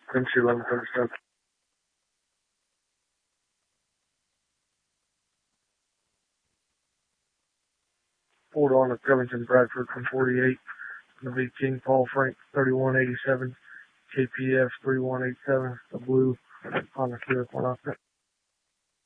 Vinci 1137. Pulled on to Covington Bradford from 48. The V King Paul Frank 3187. KPF 3187. The blue on the Civic 1 off.